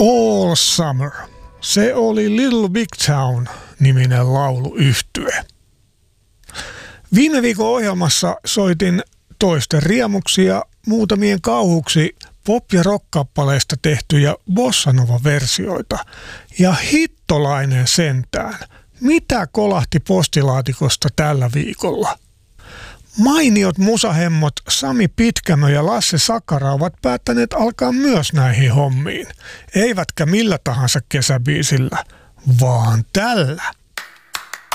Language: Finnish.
All Summer. Se oli Little Big Town-niminen lauluyhtye. Viime viikon ohjelmassa soitin toisten riemuksi ja muutamien kauhuksi pop- ja rock-kappaleista tehtyjä bossanova-versioita. Ja hittolainen sentään. Mitä kolahti postilaatikosta tällä viikolla? Mainiot musahemmot Sami Pitkämö ja Lasse Sakara ovat päättäneet alkaa myös näihin hommiin. Eivätkä millä tahansa kesäbiisillä, vaan tällä.